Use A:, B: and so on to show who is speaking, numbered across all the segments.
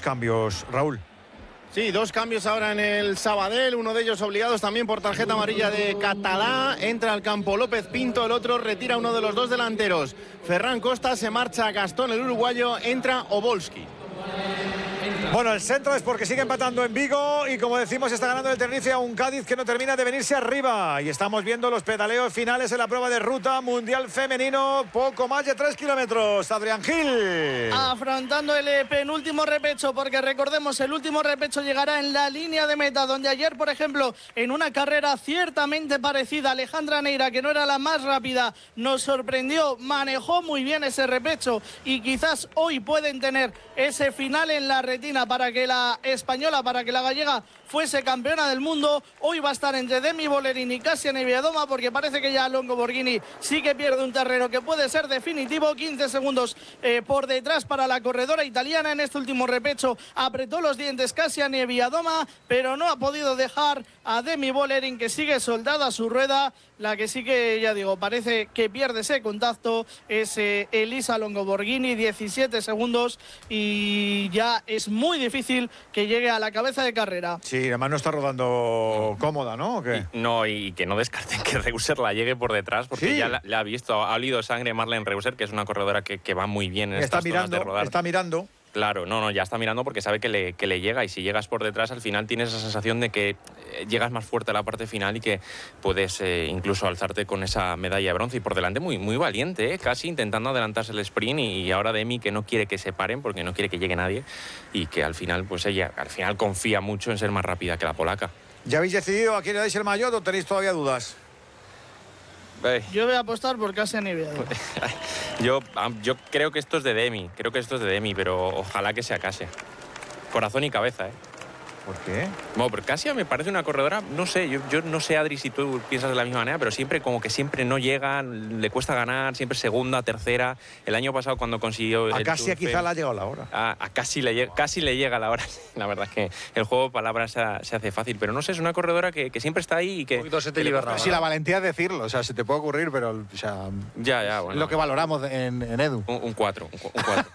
A: cambios, Raúl.
B: Sí, 2 cambios ahora en el Sabadell, uno de ellos obligados también por tarjeta amarilla de Catalá. Entra al campo López Pinto, el otro retira uno de los 2 delanteros. Ferran Costa, se marcha Gastón, el uruguayo, entra Obolski.
A: Bueno, el centro es porque sigue empatando en Vigo y, como decimos, está ganando el Tenerife a un Cádiz que no termina de venirse arriba. Y estamos viendo los pedaleos finales en la prueba de ruta mundial femenino. Poco más de 3 kilómetros. Adrián Gil.
C: Afrontando el penúltimo repecho, porque recordemos, el último repecho llegará en la línea de meta, donde ayer, por ejemplo, en una carrera ciertamente parecida, Alejandra Neira, que no era la más rápida, nos sorprendió, manejó muy bien ese repecho y quizás hoy pueden tener ese final en la retina para que la española, para que la gallega fuese campeona del mundo. Hoy va a estar entre Demi Volerini y Kasia Niewiadoma, porque parece que ya Longo Borghini sí que pierde un terreno que puede ser definitivo. 15 segundos por detrás para la corredora italiana. En este último repecho apretó los dientes Kasia Niewiadoma, pero no ha podido dejar a Demi Volerini, que sigue soldada a su rueda. La que sí que, ya digo, parece que pierde ese contacto es Elisa Longo Borghini, 17 segundos, y ya es muy difícil que llegue a la cabeza de carrera.
A: Sí, además no está rodando cómoda, ¿no? ¿O qué?
D: Y que no descarten que Reuser la llegue por detrás, porque
A: sí,
D: ya la ha visto, ha olido sangre Marlene Reuser, que es una corredora que va muy bien en estas zonas de rodar.
A: Está mirando.
D: Claro, ya está mirando porque sabe que le llega, y si llegas por detrás al final tienes esa sensación de que llegas más fuerte a la parte final y que puedes incluso alzarte con esa medalla de bronce. Y por delante muy, muy valiente, casi intentando adelantarse el sprint, y ahora Demi, que no quiere que se paren porque no quiere que llegue nadie, y que al final pues ella confía mucho en ser más rápida que la polaca.
A: ¿Ya habéis decidido a quién le dais el maillot o tenéis todavía dudas?
C: Yo voy a apostar por Kasia Niewiadoma.
D: Yo creo que esto es de Demi, pero ojalá que sea Kasia. Corazón y cabeza, ¿eh?
A: ¿Por qué?
D: Bueno, porque Kasia me parece una corredora, no sé, yo no sé, Adri, si tú piensas de la misma manera, pero siempre no llega, le cuesta ganar, siempre segunda, tercera. El año pasado cuando consiguió...
A: A Kasia quizá le ha llegado la hora.
D: A casi le llega la hora. La verdad es que el juego de palabras se hace fácil, pero no sé, es una corredora que siempre está ahí y que...
E: Un poquito se te libera.
F: Sí, la valentía de decirlo, o sea, se te puede ocurrir, pero o sea,
D: ya, bueno.
F: Lo que valoramos en Edu.
D: Un 4, un 4.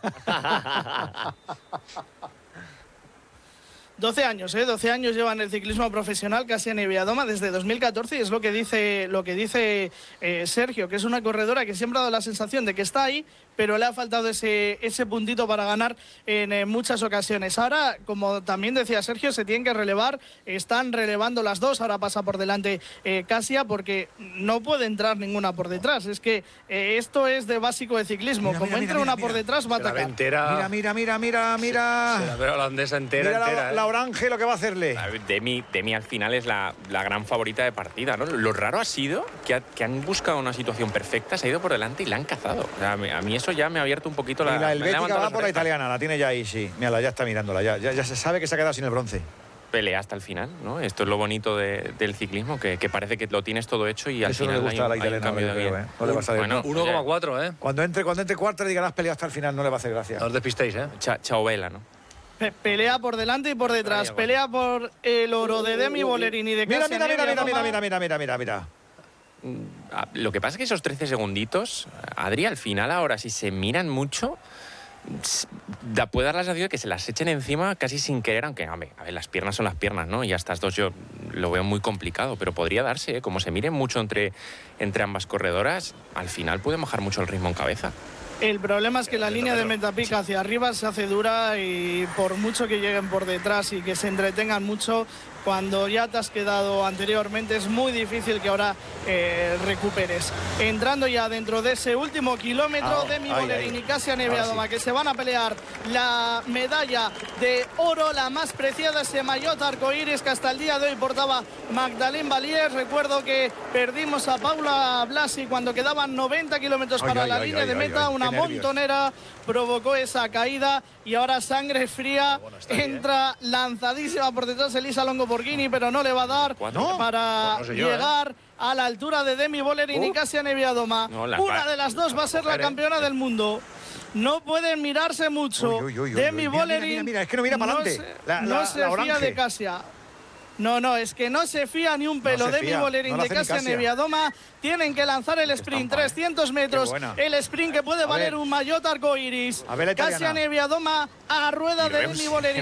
C: 12 años, 12 años lleva en el ciclismo profesional Kasia Niewiadoma desde 2014, y es lo que dice Sergio, que es una corredora que siempre ha dado la sensación de que está ahí, pero le ha faltado ese puntito para ganar en muchas ocasiones. Ahora, como también decía Sergio, se tienen que relevar, están relevando las dos. Ahora pasa por delante Kasia, porque no puede entrar ninguna por detrás. Es que esto es de básico de ciclismo. Como entre una por detrás, va a atacar.
A: Mira.
E: Se la holandesa entera.
A: Mira la Orange lo que va a hacerle.
D: Demi al final es la gran favorita de partida, ¿no? Lo raro ha sido que han buscado una situación perfecta, se ha ido por delante y la han cazado. O sea, a mí eso ya me ha abierto un poquito
A: la... Y la helvética va por la italiana, la tiene ya ahí, sí. Mírala, ya está mirándola, ya se sabe que se ha quedado sin el bronce.
D: Pelea hasta el final, ¿no? Esto es lo bonito del ciclismo, que parece que lo tienes todo hecho y al
A: eso
D: final
A: no le gusta a la italiana,
D: cambio de
A: creo, No le va a salir.
E: Bueno, 1,4, ¿eh?
A: Cuando entre cuarta le digas pelea hasta el final, no le va a hacer gracia.
E: No os despistéis, ¿eh?
D: Chao Vela, ¿no?
C: Pelea por delante y por detrás. Pelea por el oro de Demi Volerini y de Kasia Niewiadoma.
A: Mira.
D: Lo que pasa es que esos 13 segunditos, Adri, al final ahora, si se miran mucho, puede dar la sensación de que se las echen encima casi sin querer, aunque, a ver, las piernas son las piernas, ¿no? Y a estas dos yo lo veo muy complicado, pero podría darse, ¿eh? Como se miren mucho entre ambas corredoras, al final puede bajar mucho el ritmo en cabeza.
C: El problema es que la línea de meta pica hacia arriba se hace dura, y por mucho que lleguen por detrás y que se entretengan mucho, cuando ya te has quedado anteriormente es muy difícil que ahora recuperes. Entrando ya dentro de ese último kilómetro, Demi Volerini y Kasia Niewiadoma, que se van a pelear la medalla de oro, la más preciada, ese maillot arcoíris que hasta el día de hoy portaba Magdalene Valier. Recuerdo que perdimos a Paula Blasi cuando quedaban 90 kilómetros para la línea de meta. Una montonera provocó esa caída, y ahora sangre fría. Entra lanzadísima por detrás Elisa Longo Borghini, pero no le va a dar para llegar a la altura de Demi Volerini y Kasia Niewiadoma. Una de las dos va a ser la campeona del mundo. No pueden mirarse mucho. Demi Volerini
A: mira, es que no mira para adelante.
C: No se fía de Kasia. No, es que no se fía ni un pelo. Demi Volerini de Kasia Niewiadoma tienen que lanzar el sprint, 300 metros, el sprint que puede valer un maillot arcoíris. Kasia Niewiadoma a rueda de Demi Volerini.